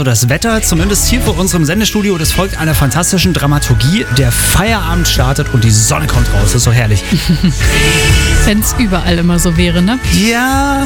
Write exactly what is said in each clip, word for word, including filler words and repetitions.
so das Wetter, zumindest hier vor unserem Sendestudio. Das folgt einer fantastischen Dramaturgie. Der Feierabend startet und die Sonne kommt raus. Das ist so herrlich. Wenn es überall immer so wäre, ne? Ja.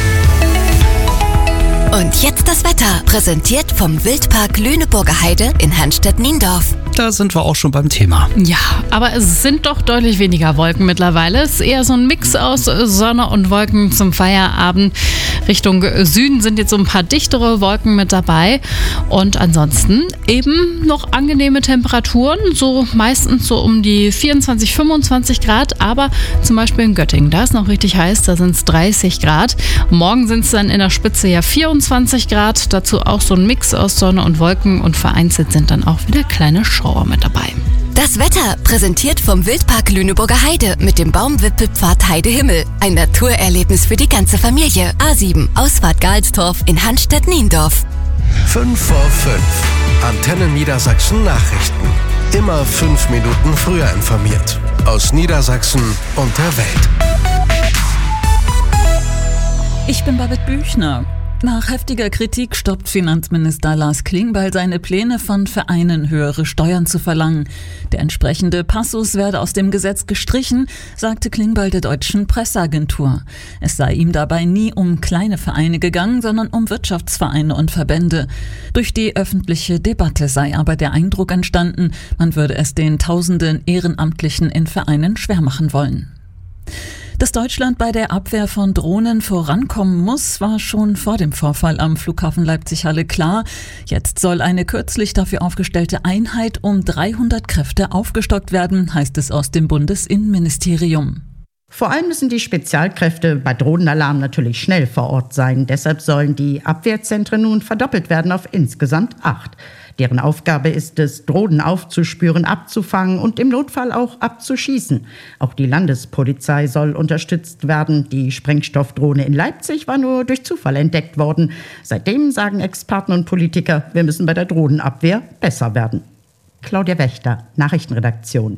Und jetzt das Wetter, präsentiert vom Wildpark Lüneburger Heide in Hanstedt-Niendorf. Da sind wir auch schon beim Thema. Ja, aber es sind doch deutlich weniger Wolken mittlerweile. Es ist eher so ein Mix aus Sonne und Wolken zum Feierabend. Richtung Süden sind jetzt so ein paar dichtere Wolken mit dabei. Und ansonsten eben noch angenehme Temperaturen, so meistens so um die vierundzwanzig, fünfundzwanzig Grad. Aber zum Beispiel in Göttingen, da ist noch richtig heiß, da sind es dreißig Grad. Morgen sind es dann in der Spitze ja vierundzwanzig Grad. Dazu auch so ein Mix aus Sonne und Wolken und vereinzelt sind dann auch wieder kleine Schauer mit dabei. Das Wetter, präsentiert vom Wildpark Lüneburger Heide mit dem Baumwipfelpfad Heidehimmel. Ein Naturerlebnis für die ganze Familie. A sieben, Ausfahrt Galstorf in Hanstedt-Niendorf. fünf vor fünf. Antenne Niedersachsen Nachrichten. Immer fünf Minuten früher informiert. Aus Niedersachsen und der Welt. Ich bin Babette Büchner. Nach heftiger Kritik stoppt Finanzminister Lars Klingbeil seine Pläne, von Vereinen höhere Steuern zu verlangen. Der entsprechende Passus werde aus dem Gesetz gestrichen, sagte Klingbeil der Deutschen Presseagentur. Es sei ihm dabei nie um kleine Vereine gegangen, sondern um Wirtschaftsvereine und Verbände. Durch die öffentliche Debatte sei aber der Eindruck entstanden, man würde es den tausenden Ehrenamtlichen in Vereinen schwer machen wollen. Dass Deutschland bei der Abwehr von Drohnen vorankommen muss, war schon vor dem Vorfall am Flughafen Leipzig-Halle klar. Jetzt soll eine kürzlich dafür aufgestellte Einheit um dreihundert Kräfte aufgestockt werden, heißt es aus dem Bundesinnenministerium. Vor allem müssen die Spezialkräfte bei Drohnenalarm natürlich schnell vor Ort sein. Deshalb sollen die Abwehrzentren nun verdoppelt werden auf insgesamt acht. Deren Aufgabe ist es, Drohnen aufzuspüren, abzufangen und im Notfall auch abzuschießen. Auch die Landespolizei soll unterstützt werden. Die Sprengstoffdrohne in Leipzig war nur durch Zufall entdeckt worden. Seitdem sagen Experten und Politiker, wir müssen bei der Drohnenabwehr besser werden. Claudia Wächter, Nachrichtenredaktion.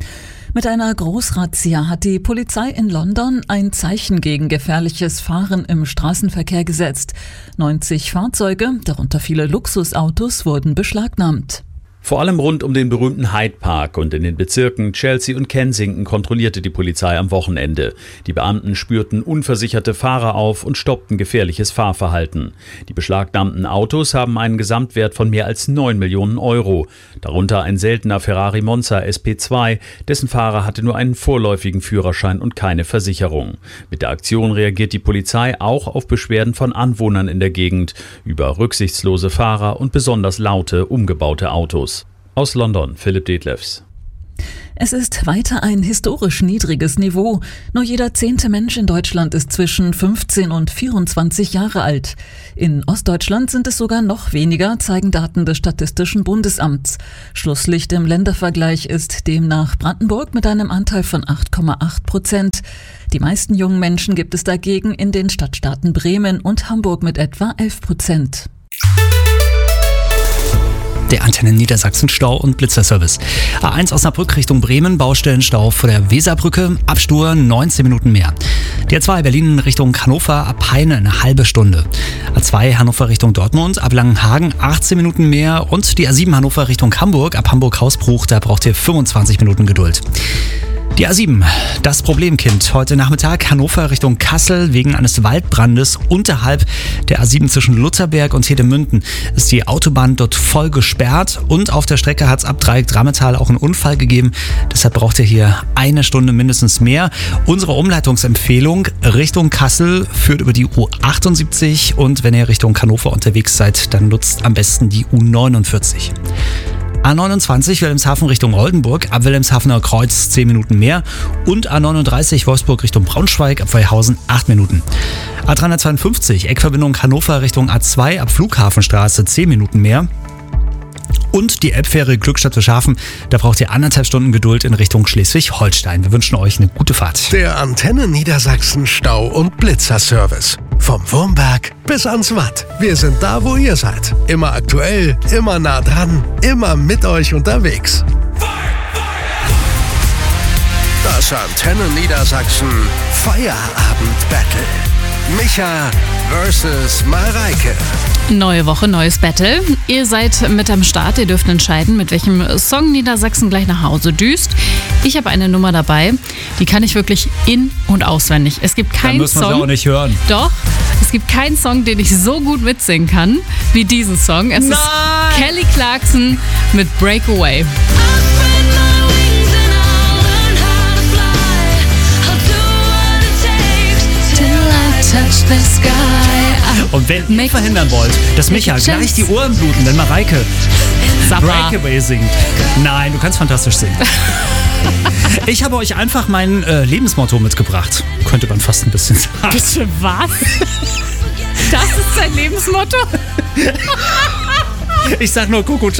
Mit einer Großrazzia hat die Polizei in London ein Zeichen gegen gefährliches Fahren im Straßenverkehr gesetzt. neunzig Fahrzeuge, darunter viele Luxusautos, wurden beschlagnahmt. Vor allem rund um den berühmten Hyde Park und in den Bezirken Chelsea und Kensington kontrollierte die Polizei am Wochenende. Die Beamten spürten unversicherte Fahrer auf und stoppten gefährliches Fahrverhalten. Die beschlagnahmten Autos haben einen Gesamtwert von mehr als neun Millionen Euro. Darunter ein seltener Ferrari Monza S P zwei, dessen Fahrer hatte nur einen vorläufigen Führerschein und keine Versicherung. Mit der Aktion reagiert die Polizei auch auf Beschwerden von Anwohnern in der Gegend über rücksichtslose Fahrer und besonders laute, umgebaute Autos. Aus London, Philipp Detlefs. Es ist weiter ein historisch niedriges Niveau. Nur jeder zehnte Mensch in Deutschland ist zwischen fünfzehn und vierundzwanzig Jahre alt. In Ostdeutschland sind es sogar noch weniger, zeigen Daten des Statistischen Bundesamts. Schlusslicht im Ländervergleich ist demnach Brandenburg mit einem Anteil von acht Komma acht Prozent. Die meisten jungen Menschen gibt es dagegen in den Stadtstaaten Bremen und Hamburg mit etwa elf Prozent. Der Antenne Niedersachsen Stau- und Blitzerservice. A eins Osnabrück Richtung Bremen, Baustellenstau vor der Weserbrücke, Abstur neunzehn Minuten mehr. Die A zwei Berlin Richtung Hannover, ab Peine eine halbe Stunde. A zwei Hannover Richtung Dortmund, ab Langenhagen achtzehn Minuten mehr. Und die A sieben Hannover Richtung Hamburg, ab Hamburg-Hausbruch, da braucht ihr fünfundzwanzig Minuten Geduld. Die A sieben, das Problemkind. Heute Nachmittag Hannover Richtung Kassel wegen eines Waldbrandes unterhalb der A sieben zwischen Lutherberg und Hedemünden ist die Autobahn dort voll gesperrt und auf der Strecke hat es ab Dreieck Drammetal auch einen Unfall gegeben. Deshalb braucht ihr hier eine Stunde mindestens mehr. Unsere Umleitungsempfehlung Richtung Kassel führt über die U achtundsiebzig und wenn ihr Richtung Hannover unterwegs seid, dann nutzt am besten die U neunundvierzig. A neunundzwanzig Wilhelmshaven Richtung Oldenburg, ab Wilhelmshavener Kreuz zehn Minuten mehr und A neununddreißig Wolfsburg Richtung Braunschweig, ab Weihausen acht Minuten. A dreihundertzweiundfünfzig Eckverbindung Hannover Richtung A zwei, ab Flughafenstraße zehn Minuten mehr. Und die Elbfähre Glückstadt-Wilshaven, da braucht ihr anderthalb Stunden Geduld in Richtung Schleswig-Holstein. Wir wünschen euch eine gute Fahrt. Der Antenne Niedersachsen Stau- und Blitzerservice. Vom Wurmberg bis ans Watt. Wir sind da, wo ihr seid. Immer aktuell, immer nah dran, immer mit euch unterwegs. Das Antenne Niedersachsen Feierabend-Battle. Micha versus Mareike. Neue Woche, neues Battle. Ihr seid mit am Start. Ihr dürft entscheiden, mit welchem Song Niedersachsen gleich nach Hause düst. Ich habe eine Nummer dabei, die kann ich wirklich in- und auswendig. Es gibt keinen Dann müssen wir Song. sie auch nicht hören. Doch, es gibt keinen Song, den ich so gut mitsingen kann wie diesen Song. Es Nein! ist Kelly Clarkson mit Breakaway. Und wenn ihr verhindern wollt, dass Micha gleich die Ohren bluten, wenn Mareike Breakaway singt. Nein, du kannst fantastisch singen. Ich habe euch einfach mein äh, Lebensmotto mitgebracht. Könnte man fast ein bisschen sagen. Bitte was? Das ist dein Lebensmotto? Ich sag nur Kuckuck.